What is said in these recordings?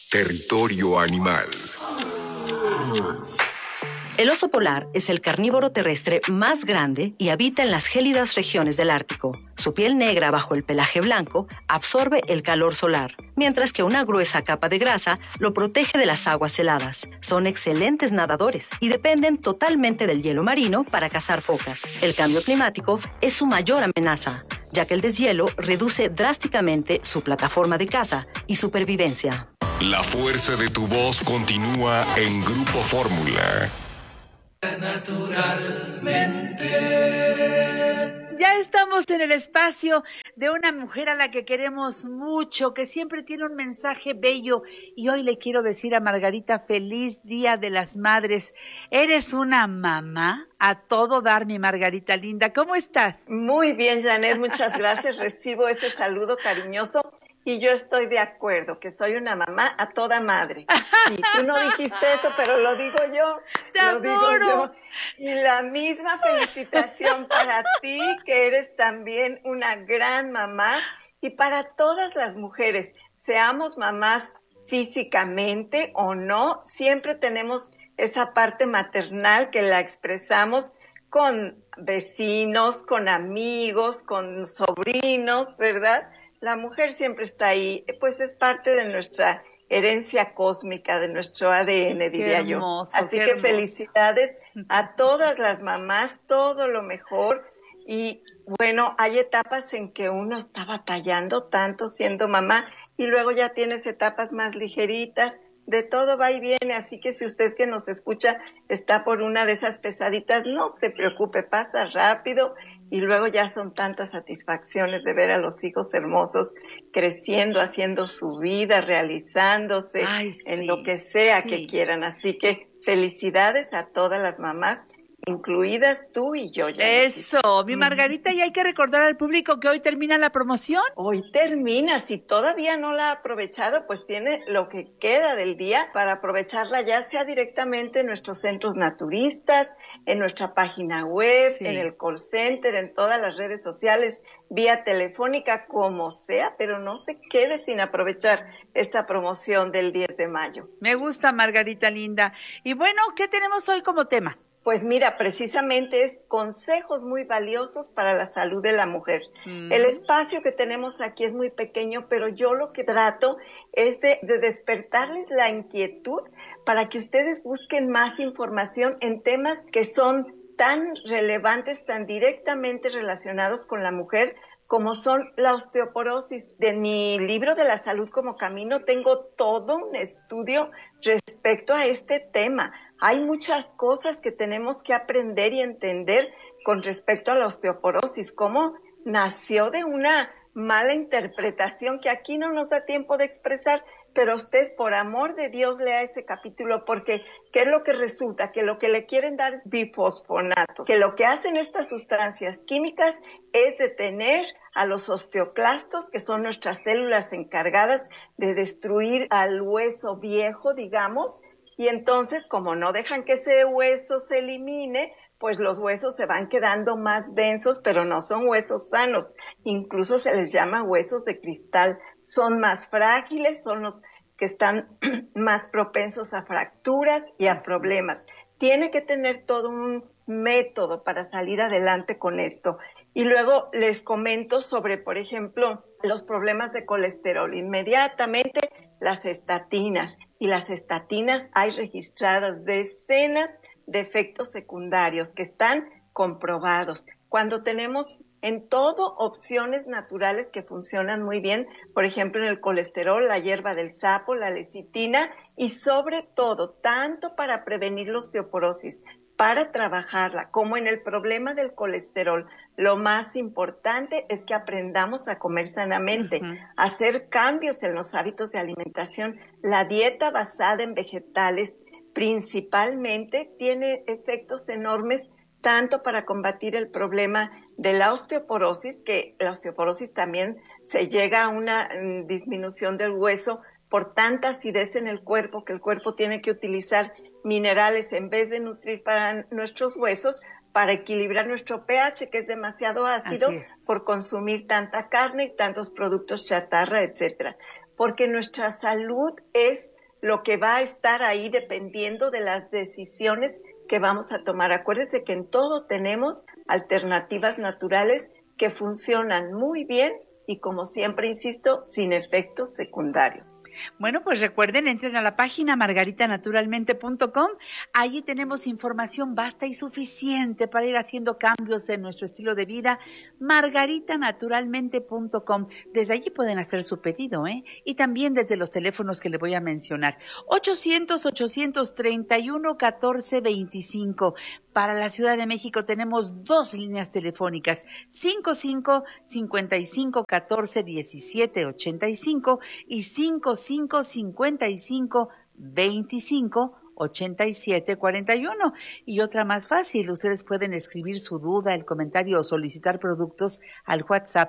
Territorio Animal. El oso polar es el carnívoro terrestre más grande y habita en las gélidas regiones del Ártico. Su piel negra bajo el pelaje blanco absorbe el calor solar, mientras que una gruesa capa de grasa lo protege de las aguas heladas. Son excelentes nadadores y dependen totalmente del hielo marino para cazar focas. El cambio climático es su mayor amenaza, ya que el deshielo reduce drásticamente su plataforma de caza y supervivencia. La fuerza de tu voz continúa en Grupo Fórmula. Naturalmente. Ya estamos en el espacio de una mujer a la que queremos mucho, que siempre tiene un mensaje bello. Y hoy le quiero decir a Margarita, feliz Día de las Madres. Eres una mamá a todo dar, mi Margarita linda. ¿Cómo estás? Muy bien, Janet, muchas gracias. Recibo ese saludo cariñoso. Y yo estoy de acuerdo, que soy una mamá a toda madre. Y tú no dijiste eso, pero lo digo yo. ¡Te adoro! Y la misma felicitación para ti, que eres también una gran mamá. Y para todas las mujeres, seamos mamás físicamente o no, siempre tenemos esa parte maternal que la expresamos con vecinos, con amigos, con sobrinos, ¿verdad? La mujer siempre está ahí, pues es parte de nuestra herencia cósmica, de nuestro ADN, diría yo. Así que felicidades a todas las mamás, todo lo mejor. Y bueno, hay etapas en que uno está batallando tanto siendo mamá y luego ya tienes etapas más ligeritas. De todo va y viene, así que si usted que nos escucha está por una de esas pesaditas, no se preocupe, pasa rápido. Y luego ya son tantas satisfacciones de ver a los hijos hermosos creciendo, haciendo su vida, realizándose en lo que sea que quieran. Así que felicidades a todas las mamás, incluidas tú y yo. Eso, mi Margarita, y hay que recordar al público que hoy termina la promoción. Hoy termina, si todavía no la ha aprovechado, pues tiene lo que queda del día para aprovecharla, ya sea directamente en nuestros centros naturistas, en nuestra página web, en el call center, en todas las redes sociales, vía telefónica, como sea, pero no se quede sin aprovechar esta promoción del 10 de mayo. Me gusta, Margarita linda. Y bueno, ¿qué tenemos hoy como tema? Pues mira, precisamente es consejos muy valiosos para la salud de la mujer. El espacio que tenemos aquí es muy pequeño, pero yo lo que trato es de despertarles la inquietud para que ustedes busquen más información en temas que son tan relevantes, tan directamente relacionados con la mujer, como son la osteoporosis. De mi libro de la salud como camino tengo todo un estudio respecto a este tema. Hay muchas cosas que tenemos que aprender y entender con respecto a la osteoporosis, cómo nació de una mala interpretación que aquí no nos da tiempo de expresar, pero usted, por amor de Dios, lea ese capítulo, porque ¿qué es lo que resulta? Que lo que le quieren dar es bifosfonato, que lo que hacen estas sustancias químicas es detener a los osteoclastos, que son nuestras células encargadas de destruir al hueso viejo, digamos, y entonces, como no dejan que ese hueso se elimine, pues los huesos se van quedando más densos, pero no son huesos sanos. Incluso se les llama huesos de cristal. Son más frágiles, son los que están más propensos a fracturas y a problemas. Tiene que tener todo un método para salir adelante con esto. Y luego les comento sobre, por ejemplo, los problemas de colesterol. Inmediatamente las estatinas. Y las estatinas hay registradas decenas de efectos secundarios que están comprobados. Cuando tenemos en todo opciones naturales que funcionan muy bien, por ejemplo en el colesterol, la hierba del sapo, la lecitina, y sobre todo, tanto para prevenir la osteoporosis, para trabajarla, como en el problema del colesterol, lo más importante es que aprendamos a comer sanamente, a hacer cambios en los hábitos de alimentación. La dieta basada en vegetales principalmente tiene efectos enormes tanto para combatir el problema de la osteoporosis, que la osteoporosis también se llega a una disminución del hueso por tanta acidez en el cuerpo, que el cuerpo tiene que utilizar minerales en vez de nutrir para nuestros huesos, para equilibrar nuestro pH, que es demasiado ácido, por consumir tanta carne y tantos productos chatarra, etcétera. Porque nuestra salud es lo que va a estar ahí dependiendo de las decisiones que vamos a tomar. Acuérdense que en todo tenemos alternativas naturales que funcionan muy bien y, como siempre insisto, sin efectos secundarios. Bueno, pues recuerden, entren a la página margaritanaturalmente.com. Allí tenemos información basta y suficiente para ir haciendo cambios en nuestro estilo de vida. margaritanaturalmente.com. Desde allí pueden hacer su pedido, y también desde los teléfonos que le voy a mencionar. 800-831-1425. Para la Ciudad de México tenemos 2 líneas telefónicas, 55-55-14-17-85 y 55-55-25-87-41. Y otra más fácil, ustedes pueden escribir su duda, el comentario o solicitar productos al WhatsApp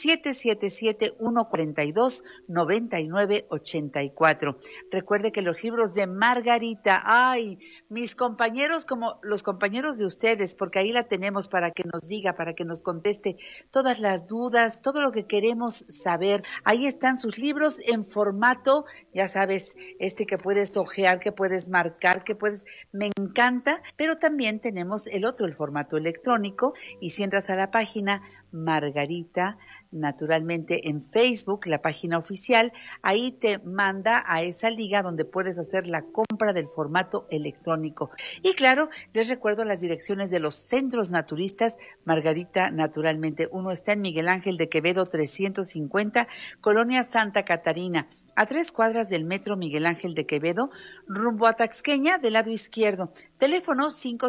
777-142-9984. Recuerde que los libros de Margarita, mis compañeros como los compañeros de ustedes, porque ahí la tenemos para que nos diga, para que nos conteste todas las dudas, todo lo que queremos saber. Ahí están sus libros en formato, ya sabes, que puedes hojear, que puedes marcar, me encanta, pero también tenemos el formato electrónico, y si entras a la página Margarita Naturalmente en Facebook, la página oficial, ahí te manda a esa liga donde puedes hacer la compra del formato electrónico. Y claro, les recuerdo las direcciones de los centros naturistas Margarita Naturalmente. Uno está en Miguel Ángel de Quevedo 350, Colonia Santa Catarina, a 3 cuadras del metro Miguel Ángel de Quevedo, rumbo a Taxqueña, del lado izquierdo. Teléfono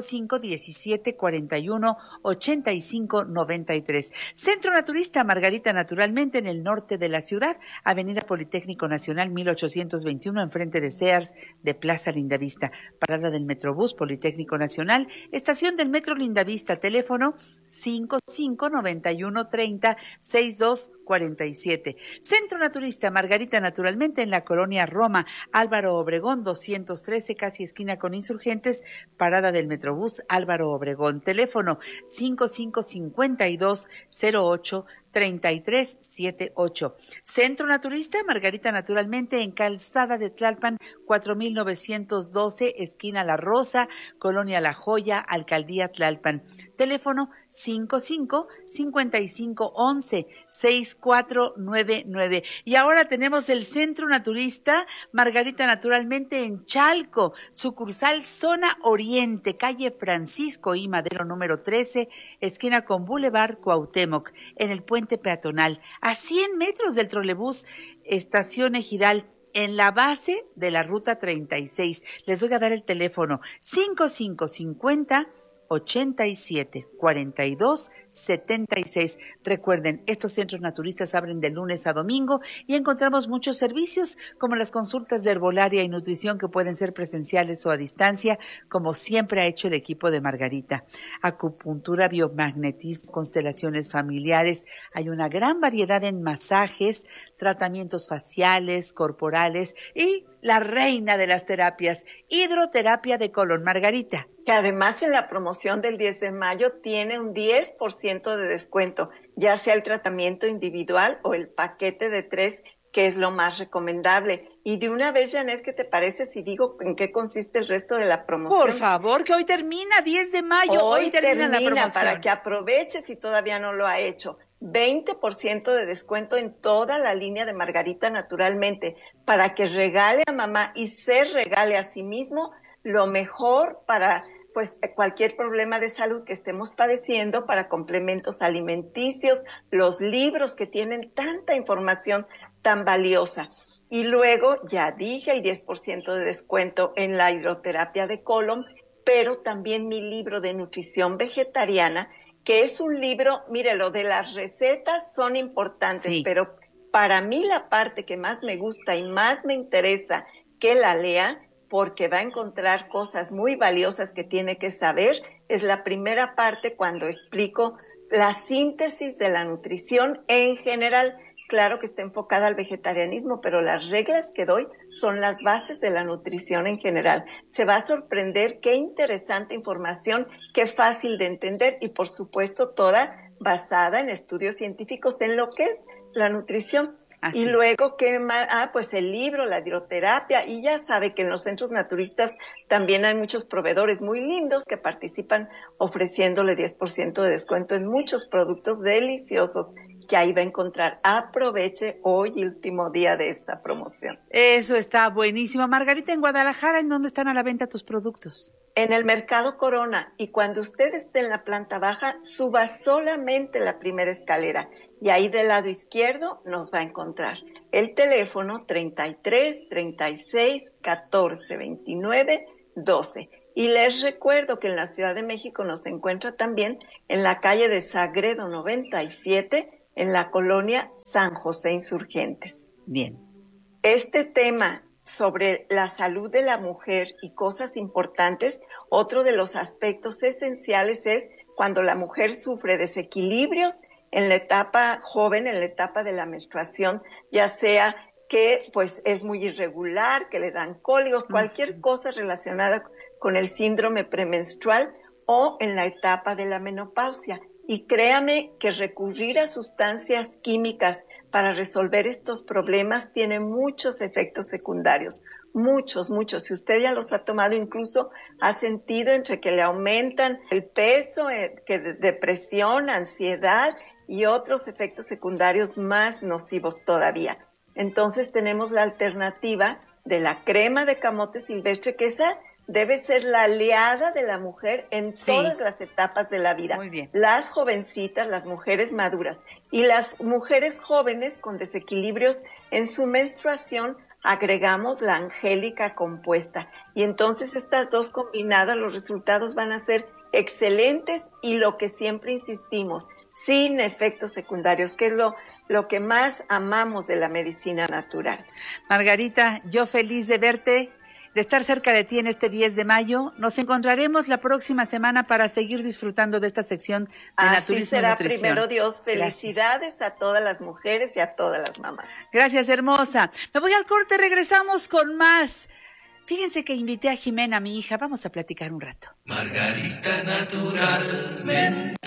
55-17-41-85-93. Centro Naturista Margarita Naturalmente en el norte de la ciudad, Avenida Politécnico Nacional 1821, enfrente de Sears de Plaza Lindavista. Parada del Metrobús Politécnico Nacional, estación del Metro Lindavista, teléfono 55-91-30-6247. Centro Naturista Margarita Naturalmente en la colonia Roma, Álvaro Obregón 213, casi esquina con Insurgentes, parada del Metrobús Álvaro Obregón. Teléfono 55-52-08-3378. Centro Naturista Margarita Naturalmente en Calzada de Tlalpan 4912, esquina La Rosa, colonia La Joya, Alcaldía Tlalpan. Teléfono 55-5511-6499. Y ahora tenemos el Centro Naturista Margarita Naturalmente en Chalco, sucursal Zona Oriente, calle Francisco I. Madero número 13, esquina con Boulevard Cuauhtémoc, en el puente peatonal, a 100 metros del trolebús Estación Ejidal, en la base de la ruta 36. Les voy a dar el teléfono 5550-87-42-76. Recuerden, estos centros naturistas abren de lunes a domingo y encontramos muchos servicios como las consultas de herbolaria y nutrición que pueden ser presenciales o a distancia, como siempre ha hecho el equipo de Margarita. Acupuntura, biomagnetismo, constelaciones familiares. Hay una gran variedad en masajes, tratamientos faciales, corporales y la reina de las terapias, hidroterapia de colon, Margarita. Que además en la promoción del 10 de mayo tiene un 10% de descuento, ya sea el tratamiento individual o el paquete de 3, que es lo más recomendable. Y de una vez, Janet, ¿qué te parece si digo en qué consiste el resto de la promoción? Por favor, que hoy termina 10 de mayo, hoy termina la promoción. Para que aproveches si todavía no lo ha hecho. 20% de descuento en toda la línea de Margarita Naturalmente, para que regale a mamá y se regale a sí mismo lo mejor para cualquier problema de salud que estemos padeciendo, para complementos alimenticios, los libros que tienen tanta información tan valiosa. Y luego, ya dije, hay 10% de descuento en la hidroterapia de colon, pero también mi libro de nutrición vegetariana, que es un libro, mire, lo de las recetas son importantes, sí, pero para mí la parte que más me gusta y más me interesa que la lea, porque va a encontrar cosas muy valiosas que tiene que saber, es la primera parte cuando explico la síntesis de la nutrición en general. Claro que está enfocada al vegetarianismo, pero las reglas que doy son las bases de la nutrición en general. Se va a sorprender qué interesante información, qué fácil de entender y por supuesto toda basada en estudios científicos en lo que es la nutrición. Así y luego, ¿qué más? Pues el libro, la hidroterapia, y ya sabe que en los centros naturistas también hay muchos proveedores muy lindos que participan ofreciéndole 10% de descuento en muchos productos deliciosos que ahí va a encontrar. Aproveche hoy, último día de esta promoción. Eso está buenísimo. Margarita, en Guadalajara, ¿en dónde están a la venta tus productos? En el Mercado Corona, y cuando usted esté en la planta baja, suba solamente la primera escalera y ahí del lado izquierdo nos va a encontrar. El teléfono 33 36 14 29 12. Y les recuerdo que en la Ciudad de México nos encuentra también en la calle de Sagredo 97, en la colonia San José Insurgentes. Bien. Este tema sobre la salud de la mujer y cosas importantes, otro de los aspectos esenciales es cuando la mujer sufre desequilibrios en la etapa joven, en la etapa de la menstruación, ya sea que pues es muy irregular, que le dan cólicos, cualquier cosa relacionada con el síndrome premenstrual o en la etapa de la menopausia. Y créame que recurrir a sustancias químicas para resolver estos problemas tiene muchos efectos secundarios, muchos. Si usted ya los ha tomado, incluso ha sentido entre que le aumentan el peso, que depresión, ansiedad y otros efectos secundarios más nocivos todavía. Entonces tenemos la alternativa de la crema de camote silvestre, que esa debe ser la aliada de la mujer en todas las etapas de la vida. Muy bien. Las jovencitas, las mujeres maduras y las mujeres jóvenes con desequilibrios en su menstruación, agregamos la angélica compuesta. Y entonces estas dos combinadas, los resultados van a ser excelentes y lo que siempre insistimos, sin efectos secundarios, que es lo que más amamos de la medicina natural. Margarita, yo feliz de verte, de estar cerca de ti en este 10 de mayo. Nos encontraremos la próxima semana para seguir disfrutando de esta sección de naturismo y nutrición. Así será, primero Dios. Felicidades a todas las mujeres y a todas las mamás. Gracias, hermosa. Me voy al corte, regresamos con más. Fíjense que invité a Jimena, mi hija. Vamos a platicar un rato. Margarita, naturalmente.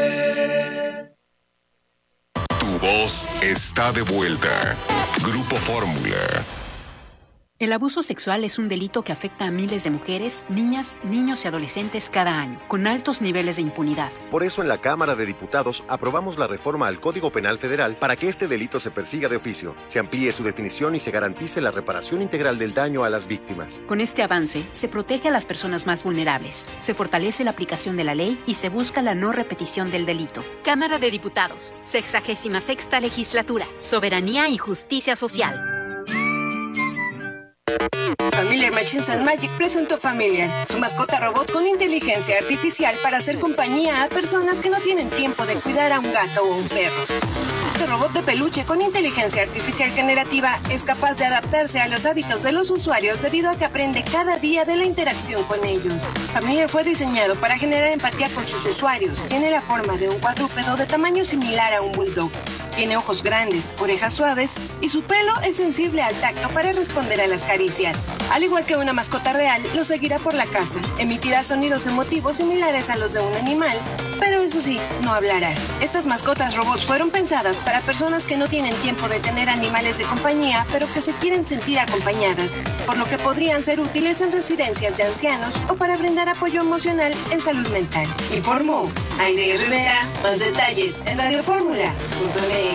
Tu voz está de vuelta. Grupo Fórmula. El abuso sexual es un delito que afecta a miles de mujeres, niñas, niños y adolescentes cada año, con altos niveles de impunidad. Por eso en la Cámara de Diputados aprobamos la reforma al Código Penal Federal para que este delito se persiga de oficio, se amplíe su definición y se garantice la reparación integral del daño a las víctimas. Con este avance, se protege a las personas más vulnerables, se fortalece la aplicación de la ley y se busca la no repetición del delito. Cámara de Diputados, 66ª Legislatura, Soberanía y Justicia Social. Familiar Machines and Magic presentó Familiar, su mascota robot con inteligencia artificial para hacer compañía a personas que no tienen tiempo de cuidar a un gato o un perro. Este robot de peluche con inteligencia artificial generativa es capaz de adaptarse a los hábitos de los usuarios debido a que aprende cada día de la interacción con ellos. Familiar fue diseñado para generar empatía con sus usuarios. Tiene la forma de un cuadrúpedo de tamaño similar a un bulldog. Tiene ojos grandes, orejas suaves y su pelo es sensible al tacto para responder a las caricias. Al igual que una mascota real, lo seguirá por la casa. Emitirá sonidos emotivos similares a los de un animal, pero eso sí, no hablará. Estas mascotas robots fueron pensadas para personas que no tienen tiempo de tener animales de compañía, pero que se quieren sentir acompañadas, por lo que podrían ser útiles en residencias de ancianos o para brindar apoyo emocional en salud mental. Informó Aide Rivera. Más detalles en radioformula.mx.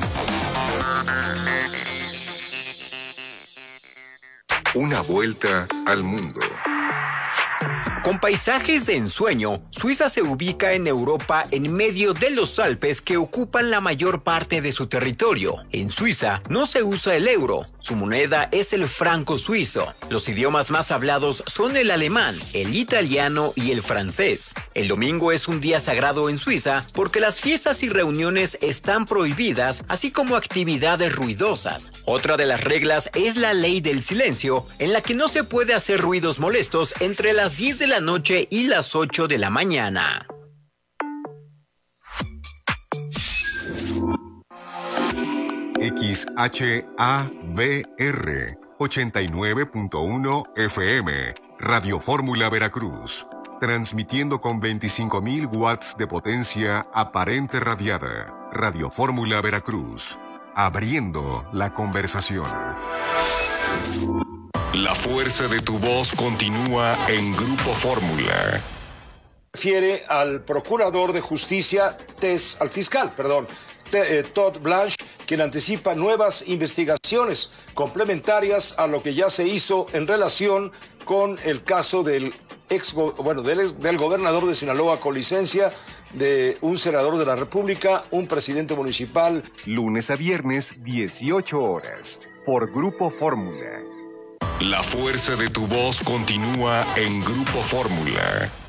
Una vuelta al mundo. Con paisajes de ensueño, Suiza se ubica en Europa en medio de los Alpes que ocupan la mayor parte de su territorio. En Suiza no se usa el euro, su moneda es el franco suizo. Los idiomas más hablados son el alemán, el italiano y el francés. El domingo es un día sagrado en Suiza porque las fiestas y reuniones están prohibidas, así como actividades ruidosas. Otra de las reglas es la ley del silencio, en la que no se puede hacer ruidos molestos entre las 10 de la noche y las 8 de la mañana. XHABR 89.1 FM Radio Fórmula Veracruz, transmitiendo con 25.000 watts de potencia aparente radiada. Radio Fórmula Veracruz, Abriendo la conversación. La fuerza de tu voz continúa en Grupo Fórmula. Refiere al procurador de justicia, al fiscal, Todd Blanche, quien anticipa nuevas investigaciones complementarias a lo que ya se hizo en relación con el caso del gobernador de Sinaloa con licencia, de un senador de la República, un presidente municipal. Lunes a viernes, 18 horas, por Grupo Fórmula. La fuerza de tu voz continúa en Grupo Fórmula.